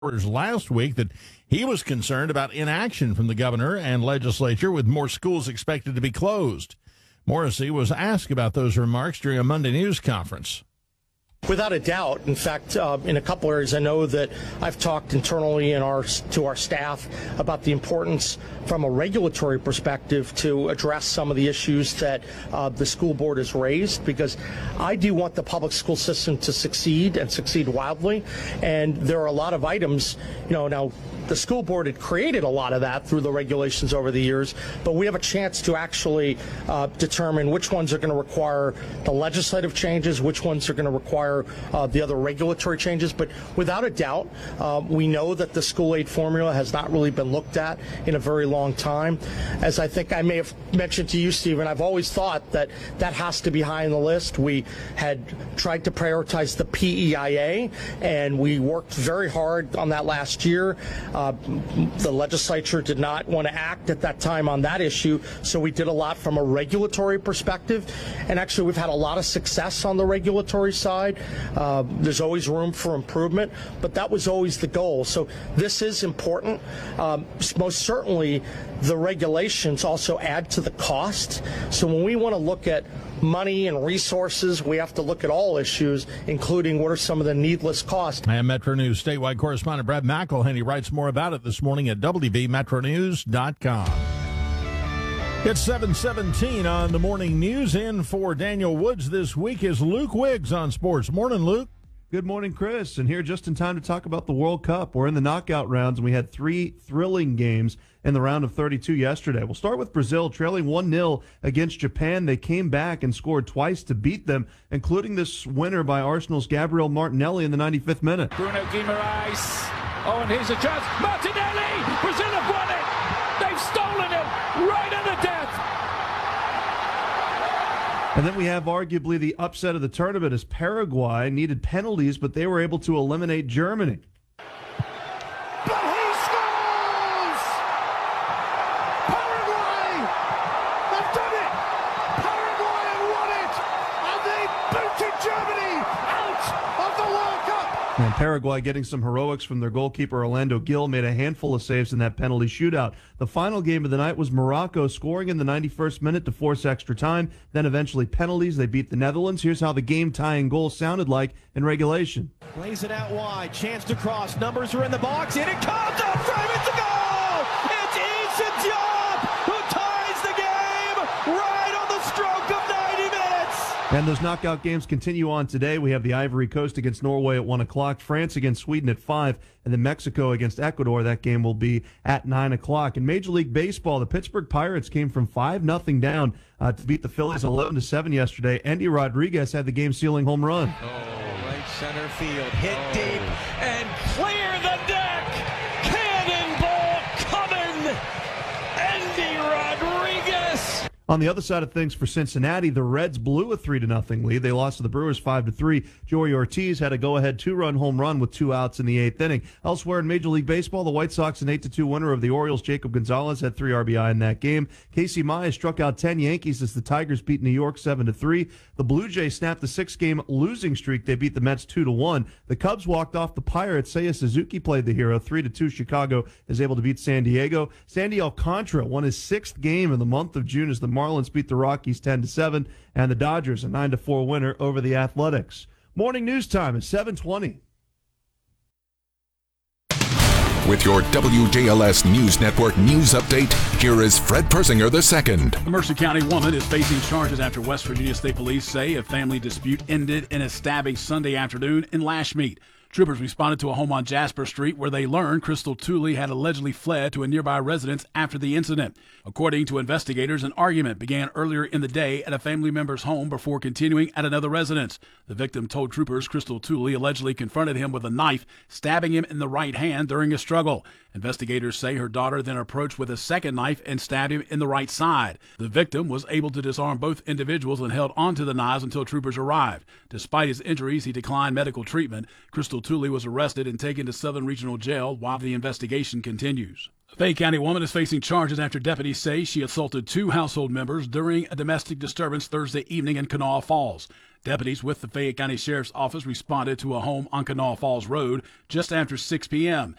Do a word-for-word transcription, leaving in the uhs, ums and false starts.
last week that he was concerned about inaction from the governor and legislature with more schools expected to be closed. Morrissey was asked about those remarks during a Monday news conference. Without a doubt. In fact, uh, in a couple areas, I know that I've talked internally in our, to our staff about the importance from a regulatory perspective to address some of the issues that uh, the school board has raised, because I do want the public school system to succeed and succeed wildly. And there are a lot of items, you know, now the school board had created a lot of that through the regulations over the years, but we have a chance to actually uh, determine which ones are going to require the legislative changes, which ones are going to require uh, the other regulatory changes. But without a doubt, uh, we know that the school aid formula has not really been looked at in a very long time. As I think I may have mentioned to you, Stephen, I've always thought that that has to be high on the list. We had tried to prioritize the P E I A, and we worked very hard on that last year. Uh, the legislature did not want to act at that time on that issue, so we did a lot from a regulatory perspective. And actually, we've had a lot of success on the regulatory side. Uh, there's always room for improvement, but that was always the goal. So this is important. Um, most certainly, the regulations also add to the cost. So when we want to look at money and resources, we have to look at all issues, including what are some of the needless costs. And Metro News statewide correspondent Brad McElhenney writes more about it this morning at W B metro news dot com. It's seven seventeen on the morning news. In for Daniel Woods this week is Luke Wiggs on sports. Morning, Luke. Good morning, Chris. And here just in time to talk about the World Cup. We're in the knockout rounds, and we had three thrilling games in the round of thirty-two yesterday. We'll start with Brazil trailing one nil against Japan. They came back and scored twice to beat them, including this winner by Arsenal's Gabriel Martinelli in the ninety-fifth minute. Bruno Guimaraes. Oh, and here's a chance. Martinelli! Brazil have won it! They've stolen it right at the death! And then we have arguably the upset of the tournament as Paraguay needed penalties, but they were able to eliminate Germany. But he scores! Paraguay have done it! Paraguay have won it! And they booted Germany out of the World Cup! And Paraguay getting some heroics from their goalkeeper Orlando Gil made a handful of saves in that penalty shootout. The final game of the night was Morocco scoring in the ninety-first minute to force extra time, then eventually penalties. They beat the Netherlands. Here's how the game-tying goal sounded like in regulation. Plays it out wide, chance to cross, numbers are in the box, and it comes up frame, it's a goal! It's Issa Diop who ties the game right on the stroke of ninety minutes! And those knockout games continue on today. We have the Ivory Coast against Norway at one o'clock, France against Sweden at five, and then Mexico against Ecuador. That game will be at nine o'clock. In Major League Baseball, the Pittsburgh Pirates came from five nothing down uh, to beat the Phillies eleven to seven yesterday. Endy Rodriguez had the game-sealing home run. Oh, right center field, hit oh. deep, and clear the deck! Cannonball coming! Endy Rodriguez! On the other side of things for Cincinnati, the Reds blew a three to nothing lead. They lost to the Brewers five to three. Joey Ortiz had a go-ahead two-run home run with two outs in the eighth inning. Elsewhere in Major League Baseball, the White Sox, an eight to two winner of the Orioles. Jacob Gonzalez had three R B I in that game. Casey Mize struck out ten Yankees as the Tigers beat New York seven to three. The Blue Jays snapped a six-game losing streak. They beat the Mets two to one. The Cubs walked off the Pirates. Seiya Suzuki played the hero. three to two Chicago is able to beat San Diego. Sandy Alcantara won his sixth game in the month of June as the Marlins beat the Rockies ten to seven, and the Dodgers a nine to four winner over the Athletics. Morning news time is seven twenty. With your W J L S News Network news update, here is Fred Persinger the second. A Mercer County woman is facing charges after West Virginia State Police say a family dispute ended in a stabbing Sunday afternoon in Lashmeet. Troopers responded to a home on Jasper Street where they learned Crystal Tooley had allegedly fled to a nearby residence after the incident. According to investigators, an argument began earlier in the day at a family member's home before continuing at another residence. The victim told troopers Crystal Tooley allegedly confronted him with a knife, stabbing him in the right hand during a struggle. Investigators say her daughter then approached with a second knife and stabbed him in the right side. The victim was able to disarm both individuals and held onto the knives until troopers arrived. Despite his injuries, he declined medical treatment. Crystal Tooley was arrested and taken to Southern Regional Jail while the investigation continues. A Fayette County woman is facing charges after deputies say she assaulted two household members during a domestic disturbance Thursday evening in Kanawha Falls. Deputies with the Fayette County Sheriff's Office responded to a home on Kanawha Falls Road just after six p.m.